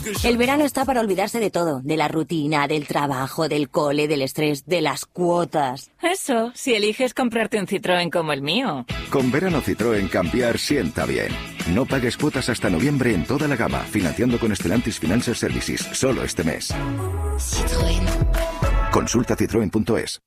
El verano está para olvidarse de todo, de la rutina, del trabajo, del cole, del estrés, de las cuotas. Eso, si eliges comprarte un Citroën como el mío. Con verano Citroën cambiar sienta bien. No pagues cuotas hasta noviembre en toda la gama, financiando con Stellantis Financial Services, solo este mes. Citroën. Consulta citroen.es.